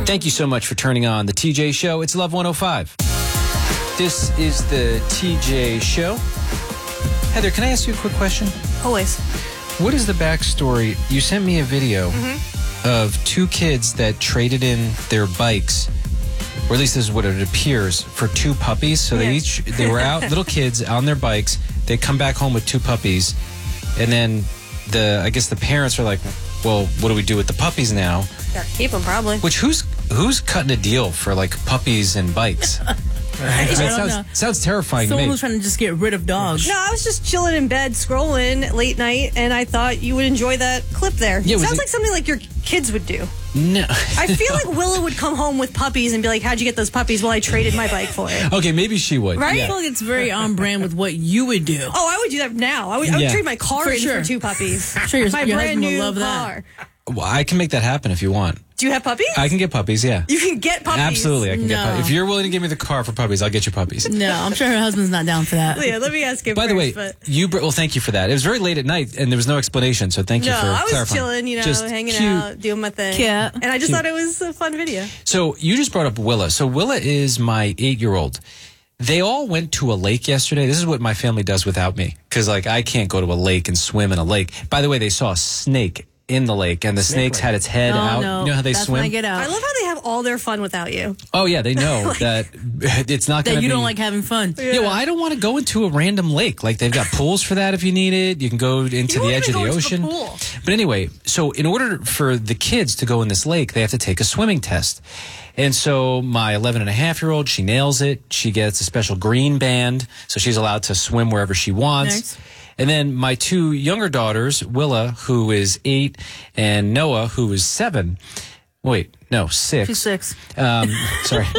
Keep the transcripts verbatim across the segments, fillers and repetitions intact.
Thank you so much for turning on the T J Show. It's Love one oh five. This is the T J Show. Heather, can I ask you a quick question? Always. What is the backstory? You sent me a video mm-hmm. of two kids that traded in their bikes, or at least this is what it appears, for two puppies. So they Yes. each, they were out, little kids on their bikes. They come back home with two puppies. And then the, I guess the parents are like, well, what do we do with the puppies now? Gotta keep them, probably. Which, who's who's cutting a deal for like puppies and bikes? I It don't sounds, know. sounds terrifying Someone to me. was trying to just get rid of dogs. No, I was just chilling in bed, scrolling late night, and I thought you would enjoy that clip there. Yeah, it was sounds it- like something like your kids would do. No. I feel like Willa would come home with puppies and be like, how'd you get those puppies? Well, I traded my bike for it. Okay, maybe she would. Right? I Yeah. feel like it's very on brand with what you would do. Oh, I would do that now. I would, I would Yeah. trade my car For in sure. for two puppies. Sure, your- my your brand husband will new love that. car. Well, I can make that happen if you want. Do you have puppies? I can get puppies, yeah. You can get puppies. Absolutely, I can get No. puppies. If you're willing to give me the car for puppies, I'll get you puppies. No, I'm sure her husband's not down for that. Yeah, let me ask you By first. the way, but you br- well, thank you for that. It was very late at night, and there was no explanation, so thank you no, for I was clarifying. chilling, you know, Just hanging cute. out, doing my thing. Cute. And I just Cute. thought it was a fun video. So you just brought up Willa. So Willa is my eight-year-old. They all went to a lake yesterday. This is what my family does without me, because like I can't go to a lake and swim in a lake. By the way, they saw a snake in the lake, and the snake's had its head Oh, out. no. You know how they That's swim? when I get out. I love how they have all their fun without you. Oh yeah, they know that it's not going that to you be. don't like having fun. Yeah, well, I don't want to go into a random lake. Like, they've got pools for that if you need it. You can go into You the won't edge of even the go into the ocean. pool. But anyway, so in order for the kids to go in this lake, they have to take a swimming test. And so my eleven and a half year old, she nails it. She gets a special green band, so she's allowed to swim wherever she wants. Nice. And then my two younger daughters, Willa, who is eight, and Noah, who is seven. Wait, no, six. She's six. Um, sorry.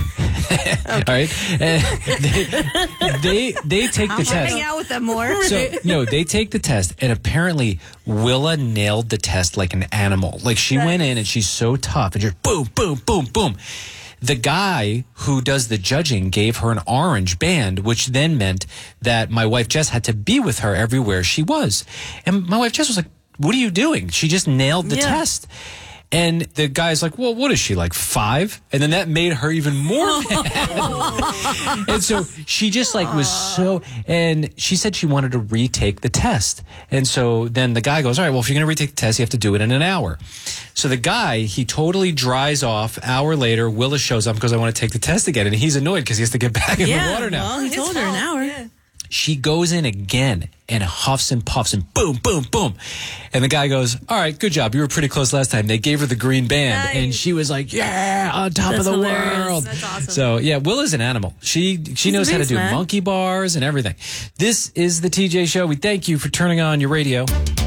All right. And they, they they take the I'll test. hang out with them more. So no, they take the test, and apparently Willa nailed the test like an animal. Like she went in, and she's so tough, and just boom, boom, boom, boom. The guy who does the judging gave her an orange band, which then meant that my wife Jess had to be with her everywhere she was. And my wife Jess was like, "What are you doing?" She just nailed the Yeah. test. And the guy's like, well, what is she, like five? And then that made her even more mad. And so she just like was so, and she said she wanted to retake the test. And so then the guy goes, all right, well, if you're going to retake the test, you have to do it in an hour. So the guy, he totally dries off. Hour later, Willa shows up because I want to take the test again. And he's annoyed because he has to get back in Yeah, the water now. well, he His told her an fault, hour. yeah. She goes in again and huffs and puffs and boom, boom, boom. And the guy goes, all right, good job. You were pretty close last time. They gave her the green band. Nice. And she was like, yeah, on top That's of the hilarious. world. That's awesome. So, yeah, Willa's an animal. She she knows a how to beast, do man. monkey bars and everything. This is the T J Show. We thank you for turning on your radio.